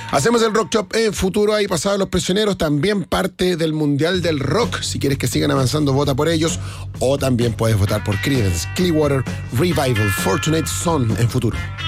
Hacemos el Rock Chop en Futuro, ahí pasados los prisioneros, también parte del Mundial del Rock. Si quieres que sigan avanzando, vota por ellos, o también puedes votar por Creedence Clearwater Revival, Fortunate Son en Futuro.